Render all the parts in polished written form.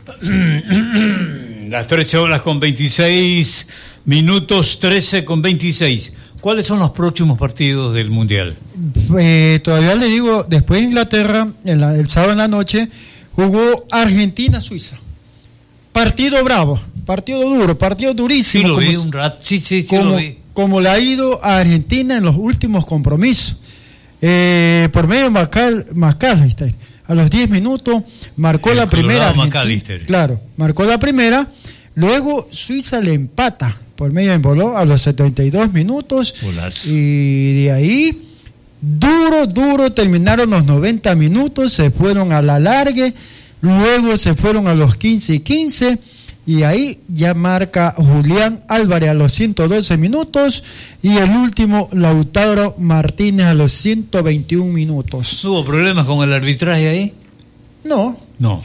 Las 13 horas con 26 minutos, 13 con 26. ¿Cuáles son los próximos partidos del Mundial? Todavía le digo, después de Inglaterra, el sábado en la noche, jugó Argentina-Suiza. Partido bravo, partido duro, partido durísimo. Sí, lo vi un rato. Sí, lo vi. Como le ha ido a Argentina en los últimos compromisos. Por medio de McAllister. A los 10 minutos marcó la primera. Claro, marcó la primera. Luego Suiza le empata por medio de Embolo a los 72 minutos. Golazo. Y de ahí, duro, terminaron los 90 minutos, se fueron a la largue, luego se fueron a los 15 y 15, y ahí ya marca Julián Álvarez a los 112 minutos, y el último, Lautaro Martínez a los 121 minutos. ¿Hubo problemas con el arbitraje ahí? No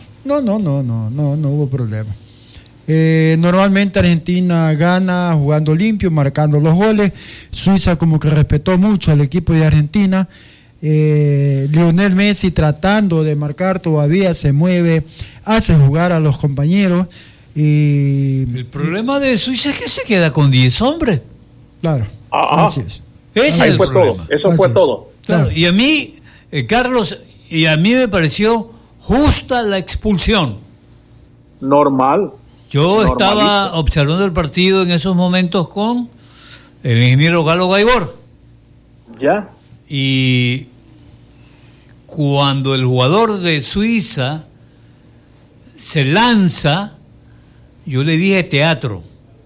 hubo problema. Normalmente Argentina gana jugando limpio, marcando los goles. Suiza como que respetó mucho al equipo de Argentina. Lionel Messi tratando de marcar todavía se mueve, hace jugar a los compañeros. El problema de Suiza es que se queda con 10 hombres. Claro, así es. Ese es el problema. Eso fue todo. Claro. Y a mí, Carlos, me pareció justa la expulsión. Normal. Yo estaba observando el partido en esos momentos con el ingeniero Galo Gaibor. Ya. Y cuando el jugador de Suiza se lanza, yo le dije teatro.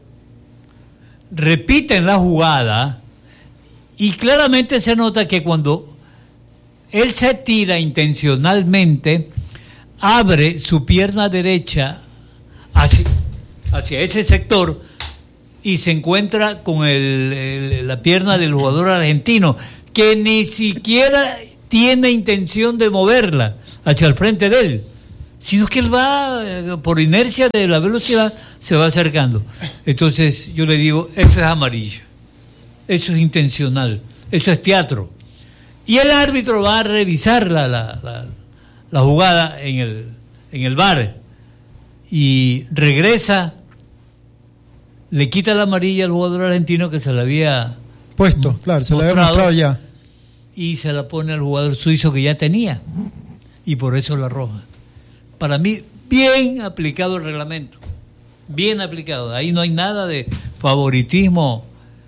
Repiten la jugada y claramente se nota que cuando él se tira intencionalmente, abre su pierna derecha hacia ese sector y se encuentra con la pierna del jugador argentino, que ni siquiera tiene intención de moverla hacia el frente de él, sino que él va, por inercia de la velocidad, se va acercando. Entonces yo le digo, eso es amarillo, eso es intencional, eso es teatro. Y el árbitro va a revisar la jugada en el VAR y regresa, le quita la amarilla al jugador argentino que se la había puesto, claro, se la había mostrado ya, y se la pone al jugador suizo que ya tenía, y por eso la roja. Para mí, bien aplicado el reglamento, bien aplicado. Ahí no hay nada de favoritismo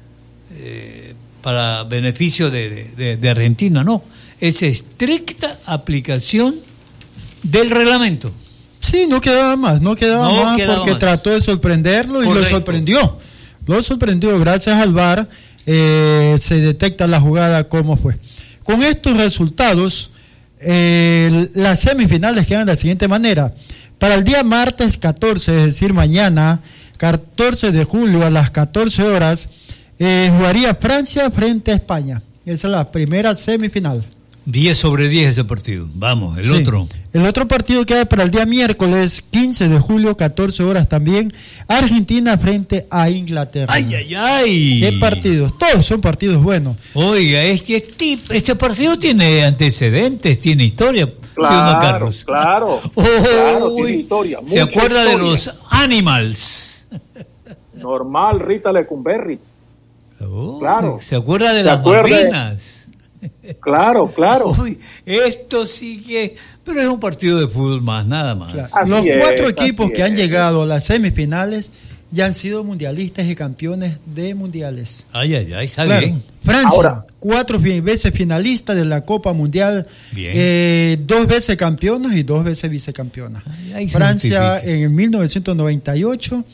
para beneficio de Argentina, no. Es estricta aplicación del reglamento. Sí, no quedaba más porque trató de sorprenderlo y correcto. Lo sorprendió gracias al VAR. Se detecta la jugada cómo fue. Con estos resultados, las semifinales quedan de la siguiente manera. Para el día martes 14, es decir, mañana, 14 de julio a las 14 horas, jugaría Francia frente a España. Esa es la primera semifinal. 10/10 ese partido. Vamos, el otro. El otro partido queda para el día miércoles 15 de julio, 14 horas también. Argentina frente a Inglaterra. ¡Ay! ¿Qué partidos? Todos son partidos buenos. Oiga, es que este partido tiene antecedentes, tiene historia. Claro, claro, tiene historia. ¿Se acuerda de los Animals? Normal, Rita Lecumberri. Claro. ¿Se acuerda de las Malvinas? Claro. Uy, esto sí que... Pero es un partido de fútbol más, nada más. Claro. Los cuatro equipos que han llegado a las semifinales ya han sido mundialistas y campeones de mundiales. Está bien. Francia, 4 veces finalista de la Copa Mundial, 2 veces campeonas y 2 veces vicecampeonas. Francia en 1998,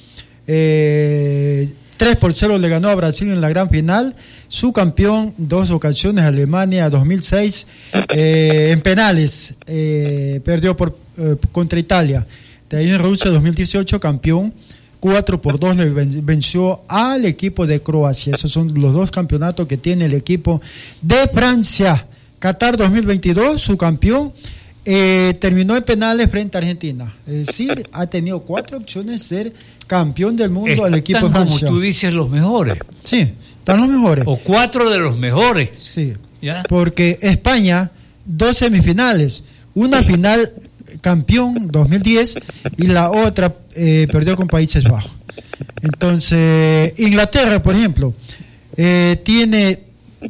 3-0 le ganó a Brasil en la gran final. Su campeón 2 ocasiones, Alemania 2006, en penales, perdió contra Italia. De ahí en Rusia 2018, campeón, 4-2 le venció al equipo de Croacia. Esos son los 2 campeonatos que tiene el equipo de Francia. Qatar 2022, su campeón, terminó en penales frente a Argentina. Es decir, ha tenido 4 opciones de ser campeón del mundo al equipo de Francia. Como tú dices, los mejores. Sí, están los mejores. O 4 de los mejores. Sí, ¿ya? Porque España, 2 semifinales, una final campeón 2010 y la otra perdió con Países Bajos. Entonces, Inglaterra, por ejemplo, tiene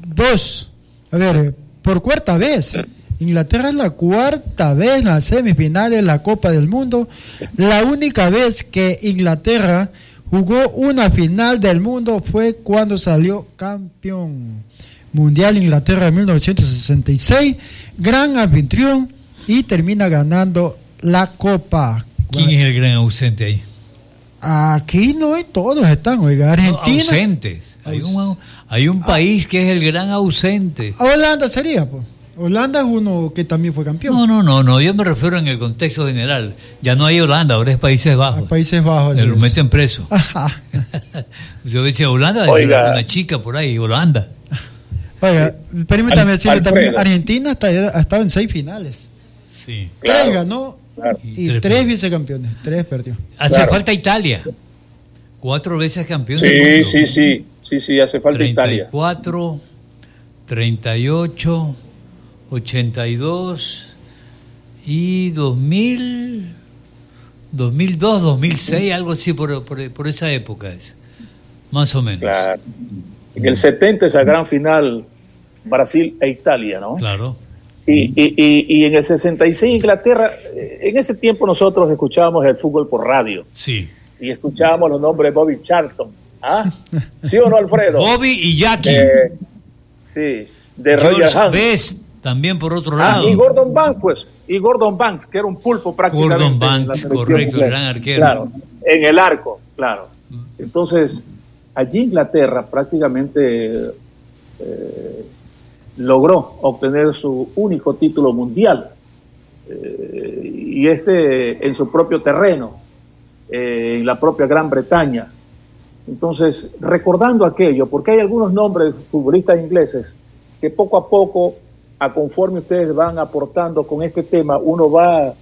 por cuarta vez. Inglaterra es la cuarta vez en las semifinales de la Copa del Mundo. La única vez que Inglaterra jugó una final del mundo fue cuando salió campeón mundial Inglaterra en 1966, gran anfitrión, y termina ganando la Copa. ¿Quién es el gran ausente ahí? Aquí no hay, todos están, oiga, Argentina. No, ausentes. Hay un país que es el gran ausente. Holanda sería, pues. Holanda es uno que también fue campeón. No, yo me refiero en el contexto general. Ya no hay Holanda, ahora es Países Bajos. Países Bajos. Lo meten preso. Ajá. Yo decía Holanda, decía una chica por ahí, Holanda. Oiga, permítame decirle también, Argentina ha estado en 6 finales. Sí. 3 ganó y 3 vicecampeones, 3 perdió. Hace falta Italia. 4 veces campeón del mundo. Sí, hace falta 34, 38, 82 y 2000, 2002, 2006, algo así por esa época es, más o menos. Claro. En el 70 esa gran final Brasil e Italia, ¿no? Claro. Y en el 66 Inglaterra, en ese tiempo nosotros escuchábamos el fútbol por radio. Sí. Y escuchábamos los nombres de Bobby Charlton. ¿Ah? ¿Sí o no, Alfredo? Bobby y Jackie. Sí, de Roger Hunt. Best, también por otro lado. Y Gordon Banks, pues. Y Gordon Banks, que era un pulpo prácticamente. Gordon Banks, correcto, el gran arquero. Claro, en el arco, claro. Entonces, allí Inglaterra prácticamente logró obtener su único título mundial. Y en su propio terreno, en la propia Gran Bretaña. Entonces, recordando aquello, porque hay algunos nombres de futbolistas ingleses que poco a poco, conforme ustedes van aportando con este tema, uno va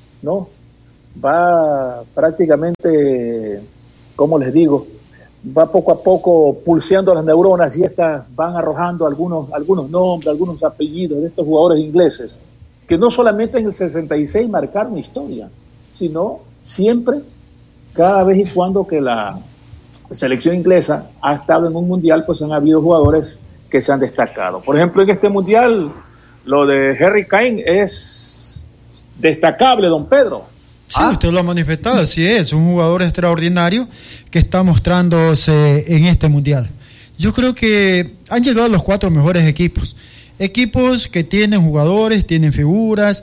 prácticamente, ¿cómo les digo? Va poco a poco pulseando las neuronas y estas van arrojando algunos nombres, algunos apellidos de estos jugadores ingleses, que no solamente en el 66 marcaron historia, sino siempre, cada vez y cuando que la selección inglesa ha estado en un mundial, pues han habido jugadores que se han destacado. Por ejemplo, en este mundial, lo de Harry Kane es destacable, don Pedro. Sí, usted lo ha manifestado, así es, un jugador extraordinario que está mostrándose en este mundial. Yo creo que han llegado los 4 mejores equipos que tienen jugadores, tienen figuras,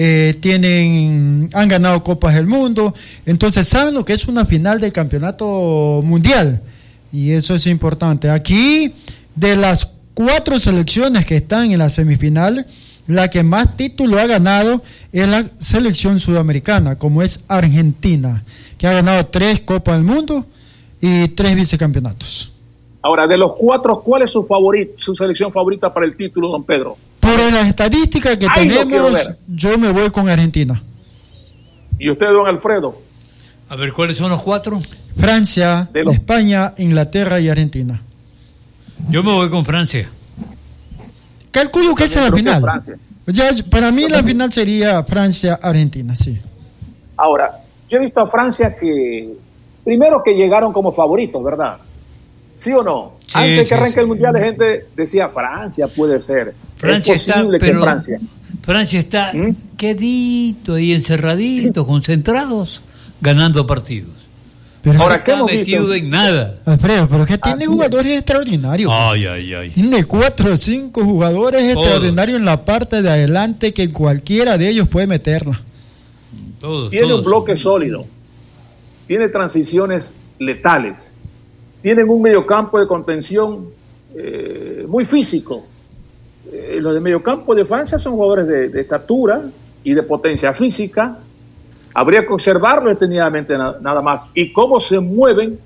han ganado Copas del Mundo, entonces saben lo que es una final del campeonato mundial, y eso es importante. Aquí, de las 4 selecciones que están en la semifinal, la que más títulos ha ganado es la selección sudamericana, como es Argentina, que ha ganado 3 Copas del Mundo y 3 vicecampeonatos. Ahora, de los 4, ¿cuál es su selección favorita para el título, don Pedro? Por las estadísticas que tenemos, yo me voy con Argentina. ¿Y usted, don Alfredo? A ver, ¿cuáles son los 4? Francia, España, Inglaterra y Argentina. Yo me voy con Francia. Calculo que esa es la final. Para mí la final sería Francia-Argentina, sí. Ahora, yo he visto a Francia primero que llegaron como favoritos, ¿verdad? ¿Sí o no? Sí, antes que arranque el mundial, la gente decía Francia puede ser. Francia es posible está, que Francia está quedito ahí, encerradito, concentrados, ganando partidos. Pero ahora, ¿qué está hemos metido visto? en nada. Alfredo, pero que tiene jugadores extraordinarios. Ay. Tiene 4 o 5 jugadores extraordinarios en la parte de adelante que cualquiera de ellos puede meterla. Tiene un bloque sólido. Tiene transiciones letales. Tienen un mediocampo de contención muy físico. Los de mediocampo de Francia son jugadores de estatura y de potencia física. Habría que observarlo detenidamente nada más. Y cómo se mueven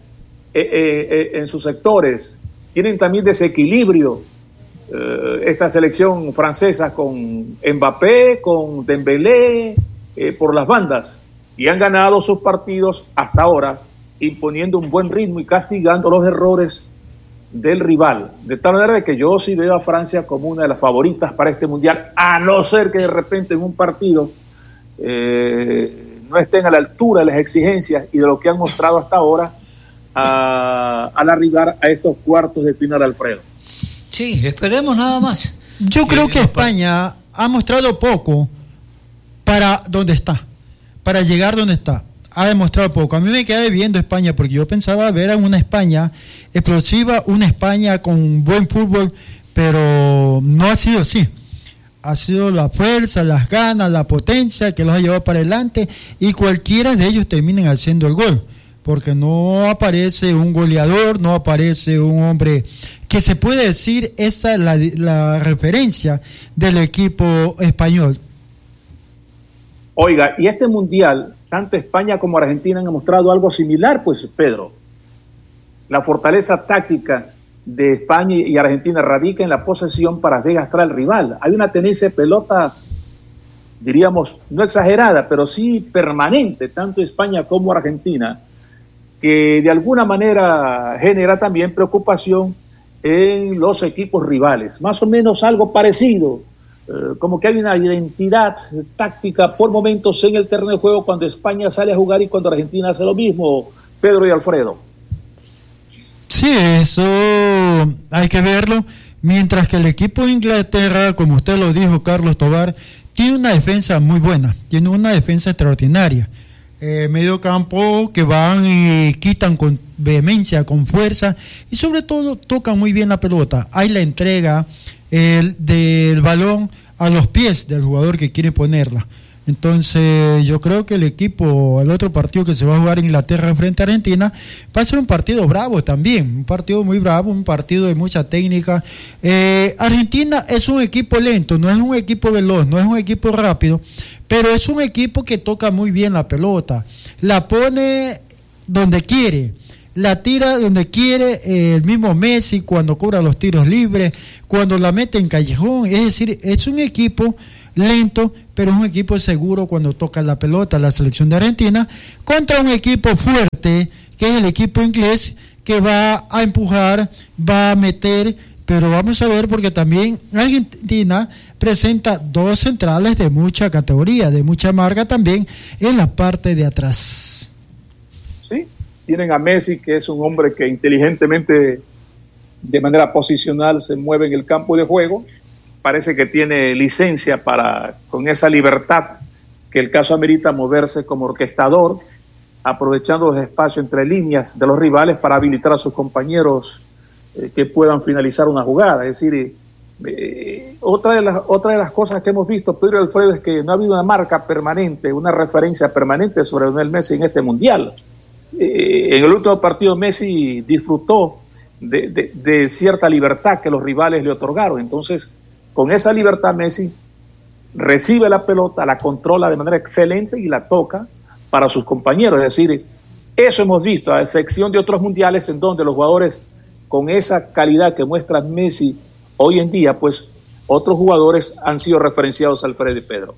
en sus sectores. Tienen también desequilibrio. Esta selección francesa con Mbappé, con Dembélé, por las bandas. Y han ganado sus partidos hasta ahora, imponiendo un buen ritmo y castigando los errores del rival. De tal manera que yo sí veo a Francia como una de las favoritas para este mundial, a no ser que de repente en un partido no estén a la altura de las exigencias y de lo que han mostrado hasta ahora al arribar a estos cuartos de final, Alfredo. Sí, esperemos nada más. Yo creo que España ha mostrado poco para donde está, para llegar donde está. Ha demostrado poco. A mí me queda viendo España porque yo pensaba ver a una España explosiva, una España con buen fútbol, pero no ha sido así. Ha sido la fuerza, las ganas, la potencia que los ha llevado para adelante y cualquiera de ellos terminen haciendo el gol, porque no aparece un goleador, no aparece un hombre que se puede decir esa es la referencia del equipo español. Oiga, y este mundial, tanto España como Argentina han mostrado algo similar, pues, Pedro. La fortaleza táctica de España y Argentina radica en la posesión para desgastar al rival. Hay una tenencia de pelota, diríamos, no exagerada, pero sí permanente, tanto España como Argentina, que de alguna manera genera también preocupación en los equipos rivales. Más o menos algo parecido, como que hay una identidad táctica por momentos en el terreno de juego cuando España sale a jugar y cuando Argentina hace lo mismo, Pedro y Alfredo. Sí, eso hay que verlo, mientras que el equipo de Inglaterra, como usted lo dijo, Carlos Tobar, tiene una defensa muy buena, tiene una defensa extraordinaria. Medio campo que van y quitan con vehemencia, con fuerza y sobre todo tocan muy bien la pelota. Hay la entrega del balón a los pies del jugador que quiere ponerla. Entonces yo creo que el otro partido que se va a jugar Inglaterra frente a Argentina va a ser un partido bravo también, un partido muy bravo, un partido de mucha técnica. Argentina es un equipo lento, no es un equipo veloz, no es un equipo rápido, pero es un equipo que toca muy bien la pelota, la pone donde quiere, la tira donde quiere, el mismo Messi cuando cobra los tiros libres, cuando la mete en callejón, es decir, es un equipo lento, pero es un equipo seguro cuando toca la pelota, la selección de Argentina, contra un equipo fuerte, que es el equipo inglés, que va a empujar, va a meter, pero vamos a ver porque también Argentina presenta dos centrales de mucha categoría, de mucha marca también en la parte de atrás. Sí, tienen a Messi, que es un hombre que inteligentemente, de manera posicional, se mueve en el campo de juego. Parece que tiene licencia con esa libertad que el caso amerita, moverse como orquestador, aprovechando los espacios entre líneas de los rivales para habilitar a sus compañeros que puedan finalizar una jugada. Es decir, otra de las cosas que hemos visto, Pedro y Alfredo, es que no ha habido una marca permanente, una referencia permanente sobre Lionel Messi en este mundial. En el último partido Messi disfrutó de cierta libertad que los rivales le otorgaron. Entonces, con esa libertad Messi recibe la pelota, la controla de manera excelente y la toca para sus compañeros. Es decir, eso hemos visto, a excepción de otros mundiales en donde los jugadores con esa calidad que muestra Messi hoy en día, pues otros jugadores han sido referenciados, Alfredo y Pedro.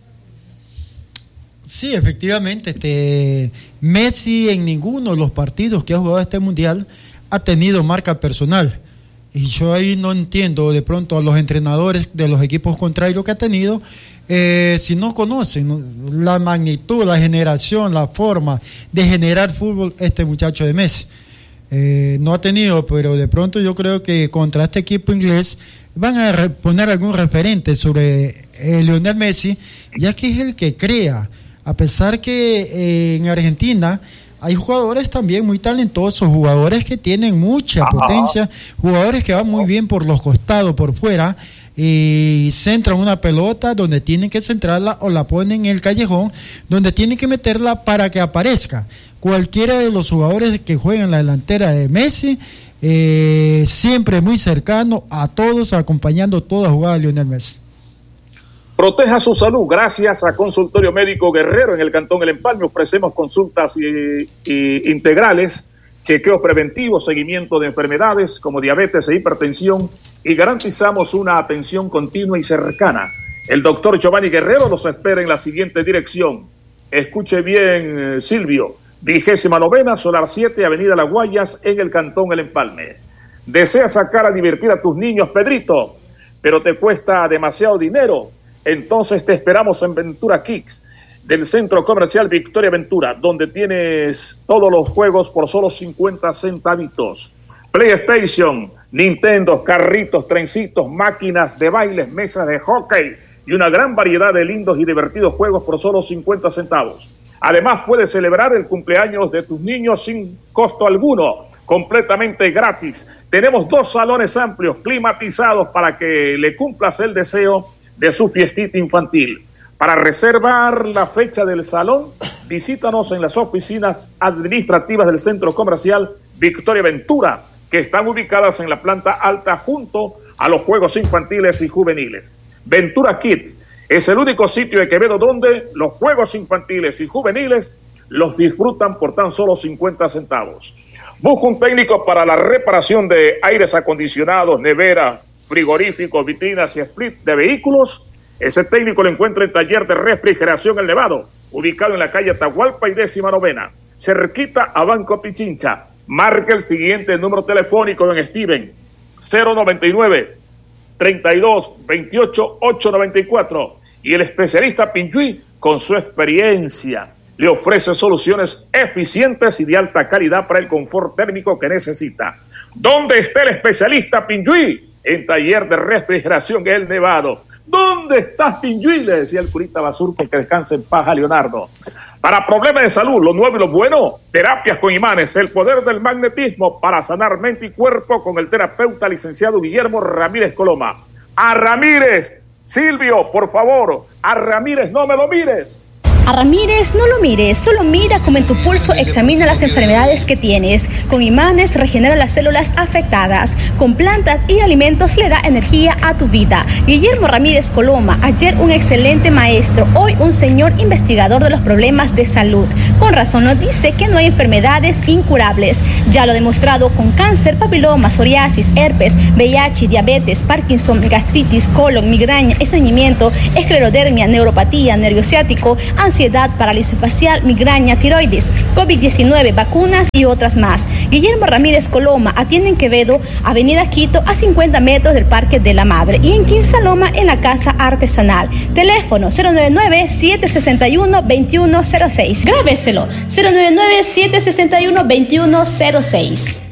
Sí, efectivamente, Messi en ninguno de los partidos que ha jugado este mundial ha tenido marca personal. Y yo ahí no entiendo de pronto a los entrenadores de los equipos contrarios que ha tenido, si no conocen la magnitud, la generación, la forma de generar fútbol este muchacho de Messi. No ha tenido, pero de pronto yo creo que contra este equipo inglés van a poner algún referente sobre Lionel Messi, ya que es el que crea, a pesar que en Argentina hay jugadores también muy talentosos, jugadores que tienen mucha potencia, jugadores que van muy bien por los costados, por fuera, y centran una pelota donde tienen que centrarla o la ponen en el callejón, donde tienen que meterla para que aparezca. Cualquiera de los jugadores que juegan en la delantera de Messi, siempre muy cercano a todos, acompañando toda jugada de Lionel Messi. Proteja su salud gracias a Consultorio Médico Guerrero en el Cantón El Empalme. Ofrecemos consultas integrales, chequeos preventivos, seguimiento de enfermedades como diabetes e hipertensión y garantizamos una atención continua y cercana. El doctor Giovanni Guerrero los espera en la siguiente dirección. Escuche bien, Silvio. 29ª, Solar 7, Avenida Las Guayas, en el Cantón El Empalme. ¿Deseas sacar a divertir a tus niños, Pedrito, pero te cuesta demasiado dinero? Entonces te esperamos en Ventura Kicks. del Centro Comercial Victoria Ventura, donde tienes todos los juegos por solo 50 centavitos. PlayStation, Nintendo, carritos, trencitos, máquinas de bailes, mesas de hockey y una gran variedad de lindos y divertidos juegos por solo 50 centavos. Además, puedes celebrar el cumpleaños de tus niños sin costo alguno, completamente gratis. Tenemos 2 salones amplios, climatizados, para que le cumplas el deseo de su fiestita infantil. Para reservar la fecha del salón, visítanos en las oficinas administrativas del Centro Comercial Victoria Ventura, que están ubicadas en la planta alta junto a los juegos infantiles y juveniles. Ventura Kids es el único sitio de Quevedo donde los juegos infantiles y juveniles los disfrutan por tan solo 50 centavos. Busca un técnico para la reparación de aires acondicionados, neveras, frigoríficos, vitrinas y split de vehículos. Ese técnico lo encuentra en Taller de Refrigeración El Nevado, ubicado en la calle Atahualpa y 19ª, cerquita a Banco Pichincha. Marca el siguiente número telefónico, don Steven: 099-3228-894. Y el especialista Pinjuí, con su experiencia, le ofrece soluciones eficientes y de alta calidad para el confort térmico que necesita. ¿Dónde está el especialista Pinjuí? En Taller de Refrigeración El Nevado. ¿Dónde estás, Pinjuí?, le decía el curita Basurco, que descanse en paz a Leonardo. Para problemas de salud, lo nuevo y lo bueno, terapias con imanes, el poder del magnetismo para sanar mente y cuerpo con el terapeuta licenciado Guillermo Ramírez Coloma. A Ramírez, Silvio, por favor, a Ramírez no me lo mires. A Ramírez no lo mires, solo mira cómo en tu pulso examina las enfermedades que tienes. Con imanes regenera las células afectadas. Con plantas y alimentos le da energía a tu vida. Guillermo Ramírez Coloma, ayer un excelente maestro, hoy un señor investigador de los problemas de salud. Con razón nos dice que no hay enfermedades incurables. Ya lo ha demostrado con cáncer, papiloma, psoriasis, herpes, VIH, diabetes, Parkinson, gastritis, colon, migraña, estreñimiento, esclerodermia, neuropatía, nervio ciático, ansiedad, parálisis facial, migraña, tiroides, COVID-19, vacunas y otras más. Guillermo Ramírez Coloma atiende en Quevedo, Avenida Quito, a 50 metros del Parque de la Madre, y en Quinsaloma, en la Casa Artesanal. Teléfono 099-761-2106. Grábeselo, 099-761-2106.